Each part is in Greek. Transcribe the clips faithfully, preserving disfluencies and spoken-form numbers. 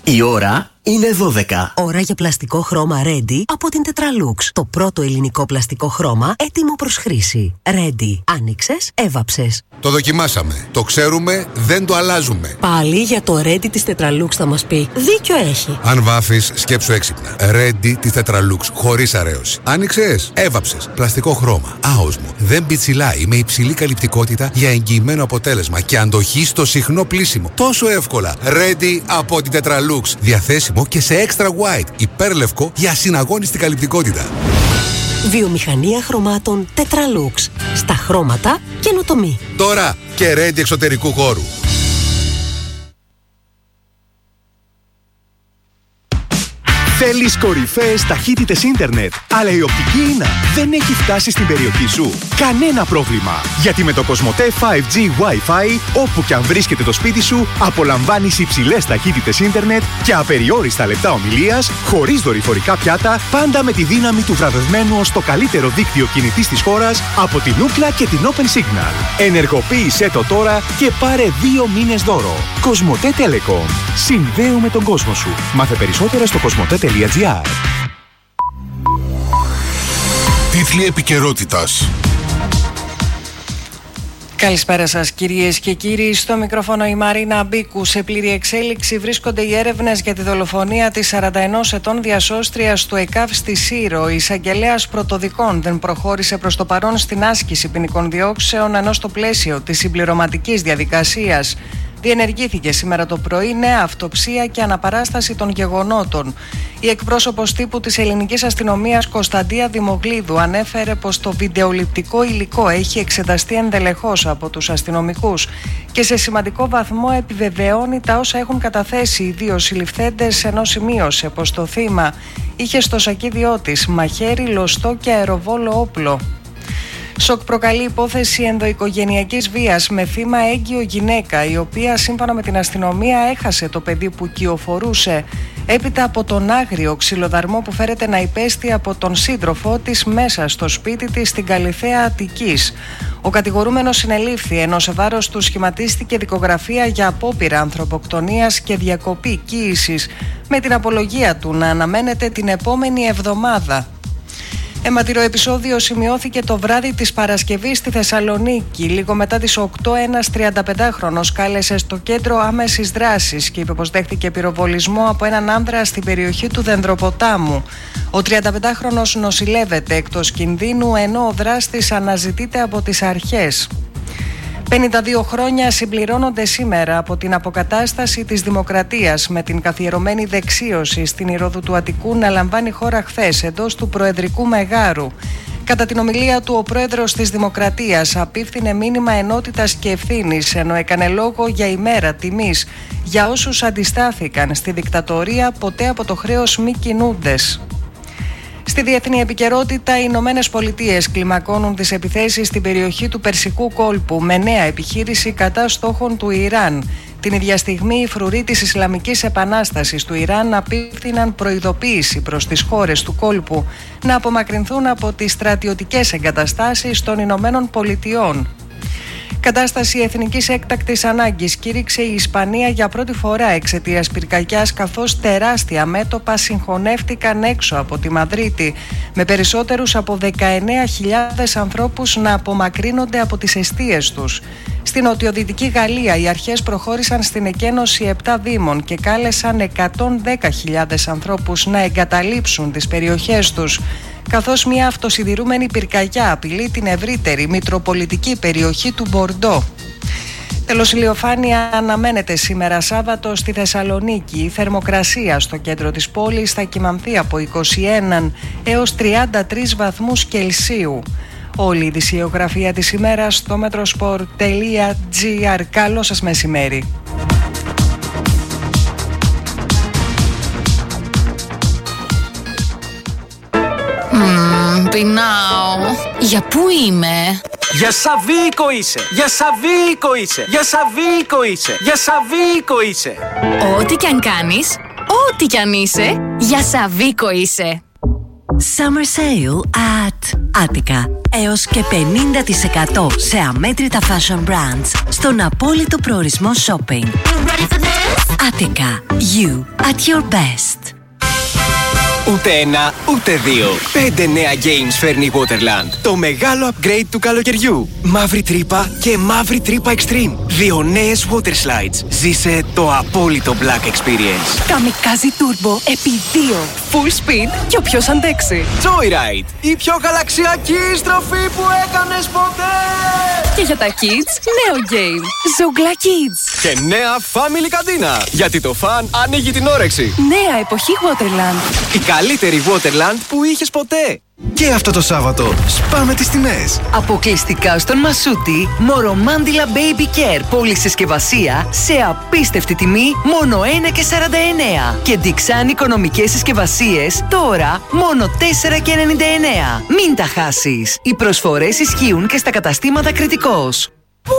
Η ώρα είναι δώδεκα. Ώρα για πλαστικό χρώμα Ready από την Tetralux. Το πρώτο ελληνικό πλαστικό χρώμα έτοιμο προς χρήση. Ready. Άνοιξες, έβαψες. Το δοκιμάσαμε. Το ξέρουμε, δεν το αλλάζουμε. Πάλι για το Ready της Tetralux θα μας πει. Δίκιο έχει. Αν βάφεις, σκέψου έξυπνα. Ready της Tetralux, χωρίς αρέωση. Άνοιξες, έβαψες. Πλαστικό χρώμα. Άοσμο. Δεν πιτσιλάει. Με υψηλή καλυπτικότητα για εγγυημένο αποτέλεσμα και αντοχή στο συχνό πλύσιμο. Τόσο εύκολα. Ready από την Tetralux. Διαθέσιμο και σε extra white, υπέρλευκο για ασυναγώνιστη καλυπτικότητα. Βιομηχανία χρωμάτων Tetralux. Στα χρώματα καινοτομή. Τώρα και Ready εξωτερικού χώρου. Θέλεις κορυφαίες ταχύτητες ίντερνετ, αλλά η οπτική ίνα δεν έχει φτάσει στην περιοχή σου? Κανένα πρόβλημα, γιατί με το Κοσμοτέ φάιβ τζι Wi-Fi, όπου και αν βρίσκεται το σπίτι σου, απολαμβάνεις υψηλές ταχύτητες ίντερνετ και απεριόριστα λεπτά ομιλίας, χωρίς δορυφορικά πιάτα, πάντα με τη δύναμη του βραβευμένου ως το καλύτερο δίκτυο κινητής της χώρας από την Ookla και την Open Signal. Ενεργοποίησέ το τώρα και πάρε δύο μήνες δώρο. Κοσμοτέ Telecom. Συνδέουμε τον κόσμο σου. Μάθε περισσότερα στο κοσμοτέ τελεία τζι άρ. Τίτλοι επικαιρότητας. Καλησπέρα σας κυρίες και κύριοι. Στο μικρόφωνο η Μαρίνα Μπίκου. Σε πλήρη εξέλιξη βρίσκονται οι έρευνες για τη δολοφονία της σαράντα ενός ετών διασώστριας του ΕΚΑΒ στη Σύρο. Ο εισαγγελέας πρωτοδικών δεν προχώρησε προς το παρόν στην άσκηση ποινικών διώξεων, ενώ στο πλαίσιο της συμπληρωματικής διαδικασίας διενεργήθηκε σήμερα το πρωί νέα αυτοψία και αναπαράσταση των γεγονότων. Η εκπρόσωπος τύπου της ελληνικής αστυνομίας Κωνσταντία Δημογλίδου ανέφερε πως το βιντεοληπτικό υλικό έχει εξεταστεί ενδελεχώς από τους αστυνομικούς και σε σημαντικό βαθμό επιβεβαιώνει τα όσα έχουν καταθέσει οι δύο συλληφθέντες, ενώ σημείωσε πως το θύμα είχε στο σακίδιό της μαχαίρι, λωστό και αεροβόλο όπλο. Σοκ προκαλεί υπόθεση ενδοοικογενειακής βίας με θύμα έγκυο γυναίκα, η οποία σύμφωνα με την αστυνομία έχασε το παιδί που κυοφορούσε έπειτα από τον άγριο ξυλοδαρμό που φέρεται να υπέστη από τον σύντροφό της μέσα στο σπίτι της στην Καλιθέα Αττικής. Ο κατηγορούμενος συνελήφθη, ενώ σε βάρος του σχηματίστηκε δικογραφία για απόπειρα ανθρωποκτονίας και διακοπή κοίησης, με την απολογία του να αναμένεται την επόμενη εβδομάδα. Αιματηρό επεισόδιο σημειώθηκε το βράδυ της Παρασκευής στη Θεσσαλονίκη. Λίγο μετά τις οκτώ, ένας τριανταπεντάχρονος κάλεσε στο κέντρο άμεσης δράσης και είπε πως δέχτηκε πυροβολισμό από έναν άνδρα στην περιοχή του Δενδροποτάμου. Ο τριανταπεντάχρονος νοσηλεύεται εκτός κινδύνου, ενώ ο δράστης αναζητείται από τις αρχές. πενήντα δύο χρόνια συμπληρώνονται σήμερα από την αποκατάσταση της δημοκρατίας, με την καθιερωμένη δεξίωση στην Ηρώδου του Αττικού να λαμβάνει χώρα χθες εντός του Προεδρικού Μεγάρου. Κατά την ομιλία του, ο πρόεδρος της Δημοκρατίας απίφθινε μήνυμα ενότητας και ευθύνης, ενώ έκανε λόγο για ημέρα τιμής για όσους αντιστάθηκαν στη δικτατορία, ποτέ από το χρέος μη κινούντες. Στη διεθνή επικαιρότητα, οι Ηνωμένες Πολιτείες κλιμακώνουν τις επιθέσεις στην περιοχή του Περσικού κόλπου με νέα επιχείρηση κατά στόχων του Ιράν. Την ίδια στιγμή, οι φρουροί της Ισλαμικής Επανάστασης του Ιράν απίφθηναν προειδοποίηση προς τις χώρες του κόλπου να απομακρυνθούν από τις στρατιωτικές εγκαταστάσεις των Ηνωμένων Πολιτειών. Κατάσταση εθνικής έκτακτης ανάγκης κήρυξε η Ισπανία για πρώτη φορά εξαιτίας πυρκαγιάς, καθώς τεράστια μέτωπα συγχωνεύτηκαν έξω από τη Μαδρίτη, με περισσότερους από δεκαεννέα χιλιάδες ανθρώπους να απομακρύνονται από τις εστίες τους. Στην νοτιοδυτική Γαλλία, οι αρχές προχώρησαν στην εκένωση επτά δήμων και κάλεσαν εκατόν δέκα χιλιάδες ανθρώπους να εγκαταλείψουν τις περιοχές τους, καθώς μια αυτοσυντηρούμενη πυρκαγιά απειλεί την ευρύτερη μητροπολιτική περιοχή του Μπορντό. Τέλος, ηλιοφάνεια αναμένεται σήμερα Σάββατο στη Θεσσαλονίκη. Η θερμοκρασία στο κέντρο της πόλης θα κυμανθεί από είκοσι ένα έως τριάντα τρεις βαθμούς Κελσίου. Όλη η ειδησιογραφία της ημέρας στο metrosport τελεία gr. Καλό σας μεσημέρι. Μμμ, πεινάω. Για πού είμαι? Για Σαββίκο είσαι! Για Σαββίκο είσαι! Για Σαββίκο είσαι! Για Σαββίκο είσαι! Ό,τι κι αν κάνεις, ό,τι κι αν είσαι, για Σαββίκο είσαι. Summer Sale at Attica. Έως και πενήντα τοις εκατό σε αμέτρητα fashion brands στον απόλυτο προορισμό shopping. Attica. You at your best. Ούτε ένα, ούτε δύο. Πέντε νέα games φέρνει η Waterland. Το μεγάλο upgrade του καλοκαιριού. Μαύρη τρύπα και μαύρη τρύπα extreme. Δύο νέες water slides. Ζήσε το απόλυτο Black Experience. Καμικάζι Turbo επί δύο. Full speed και όποιος αντέξει. Joyride. Η πιο γαλαξιακή στροφή που έκανες ποτέ. Και για τα kids, νέο game. Ζουγκλά Kids. Και νέα family καντίνα. Γιατί το φαν ανοίγει την όρεξη. Νέα εποχή Waterland. Η καλύτερη Waterland που είχες ποτέ. Και αυτό το Σάββατο σπάμε τις τιμές. Αποκλειστικά στον Μασούτη, Μορομάντιλα Baby Care πολυσυσκευασία σε απίστευτη τιμή μόνο ένα και σαράντα εννέα. Και Dixan οικονομικές συσκευασίες τώρα μόνο τέσσερα και ενενήντα εννέα. Μην τα χάσεις. Οι προσφορές ισχύουν και στα καταστήματα Κρητικός.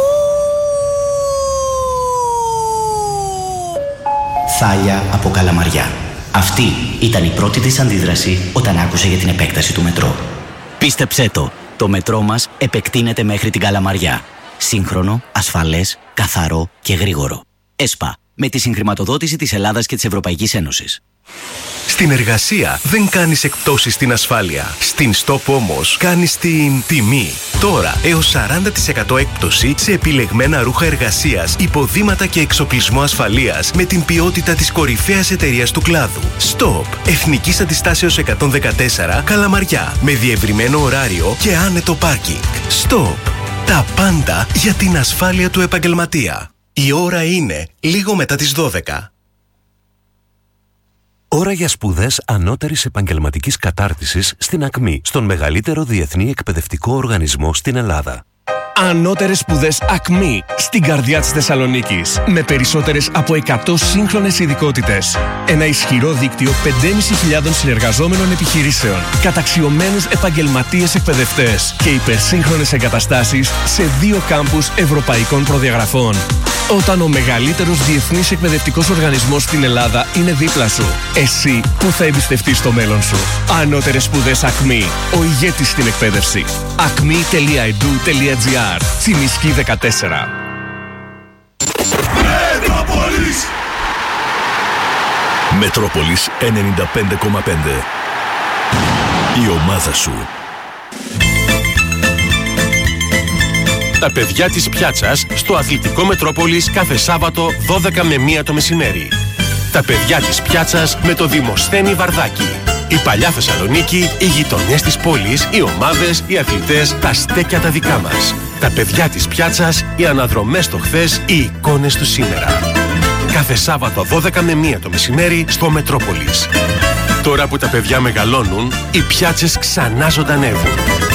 Θάλια από Καλαμαριά. Αυτή ήταν η πρώτη της αντίδραση όταν άκουσε για την επέκταση του μετρό. Πίστεψέ το, το μετρό μας επεκτείνεται μέχρι την Καλαμαριά. Σύγχρονο, ασφαλές, καθαρό και γρήγορο. ΕΣΠΑ, με τη συγχρηματοδότηση της Ελλάδας και της Ευρωπαϊκής Ένωσης. Στην εργασία δεν κάνεις εκπτώσεις στην ασφάλεια. Στην Stop όμως κάνεις την τιμή. Τώρα έως σαράντα τοις εκατό έκπτωση σε επιλεγμένα ρούχα εργασίας, υποδήματα και εξοπλισμό ασφαλείας με την ποιότητα της κορυφαίας εταιρείας του κλάδου. Stop. Εθνικής Αντιστάσεως εκατόν δεκατέσσερα Καλαμαριά. Με διευρυμένο ωράριο και άνετο πάρκινγκ. Stop. Τα πάντα για την ασφάλεια του επαγγελματία. Η ώρα είναι λίγο μετά τις δώδεκα. Ώρα για σπουδές ανώτερης επαγγελματικής κατάρτισης στην ΑΚΜΗ, στον μεγαλύτερο διεθνή εκπαιδευτικό οργανισμό στην Ελλάδα. Ανώτερες σπουδές ΑΚΜΗ, στην καρδιά της Θεσσαλονίκης, με περισσότερες από εκατό σύγχρονες ειδικότητες. Ένα ισχυρό δίκτυο πεντέμισι χιλιάδων συνεργαζόμενων επιχειρήσεων, καταξιωμένους επαγγελματίες εκπαιδευτές και υπερσύγχρονες εγκαταστάσεις σε δύο κάμπους ευρωπαϊκών προδιαγραφών. Όταν ο μεγαλύτερος διεθνής εκπαιδευτικός οργανισμός στην Ελλάδα είναι δίπλα σου, εσύ που θα εμπιστευτείς το μέλλον σου. Ανώτερες σπουδές ΑΚΜΗ, ο ηγέτης στην εκπαίδευση. ακμη τελεία e d u τελεία g r. Τσιμισκή δεκατέσσερα. Μετρόπολης Μετρόπολης ενενήντα πέντε κόμμα πέντε. Η ομάδα σου. Τα παιδιά της πιάτσας στο Αθλητικό Μετρόπολης κάθε Σάββατο δώδεκα με μία το μεσημέρι. Τα παιδιά της πιάτσας με το Δημοσθένη Βαρδάκη. Η παλιά Θεσσαλονίκη, οι γειτονιές της πόλης, οι ομάδες, οι αθλητές, τα στέκια τα δικά μας. Τα παιδιά της πιάτσας, οι αναδρομές στο χθες, οι εικόνες του σήμερα. Κάθε Σάββατο δώδεκα με μία το μεσημέρι στο Μετρόπολης. Τώρα που τα παιδιά μεγαλώνουν, οι πιάτσες ξανά ζωντανεύουν.